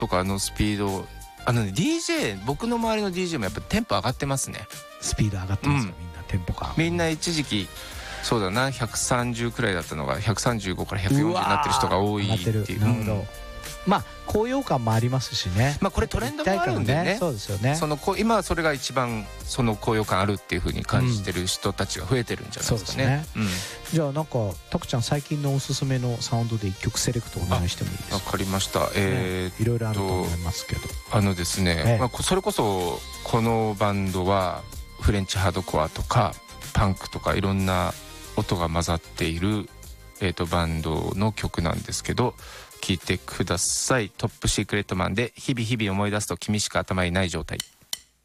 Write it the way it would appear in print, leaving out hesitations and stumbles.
とかのスピード、DJ 僕の周りの DJ もやっぱテンポ上がってますね。 スピード上がってますよ、みんなテンポが。 みんな一時期そうだな130くらいだったのが135から140になってる人が多いっていう。 なるほど。まあ高揚感もありますしね。 まあこれトレンドもあるんでね。 そうですよね。 今はそれが一番その高揚感あるっていう風に感じてる人たちが増えてるんじゃないですかね。 じゃあなんかタクちゃん最近のおすすめのサウンドで一曲セレクトお願いしてもいいですか。 わかりました。 いろいろあると思いますけど。 ですね、それこそこのバンドはフレンチハードコアとかパンクとかいろんな音が混ざっているバンドの曲なんですけど、聴いてください。トップシークレットマンで日々思い出すと君しか頭にない状態。